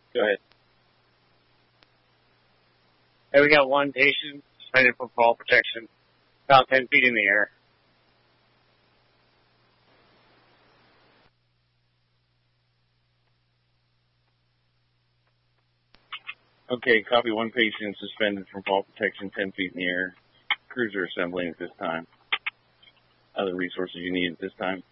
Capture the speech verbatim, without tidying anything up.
Go ahead. Hey, we got one patient suspended from fall protection, about ten feet in the air. Okay, copy. One patient suspended from fall protection, ten feet in the air. Crews are assembling at this time. Other resources you need at this time?